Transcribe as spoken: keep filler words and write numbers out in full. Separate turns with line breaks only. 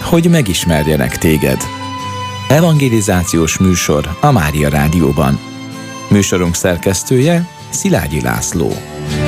hogy megismerjenek téged. Evangelizációs műsor a Mária Rádióban. Műsorunk szerkesztője Szilágyi László.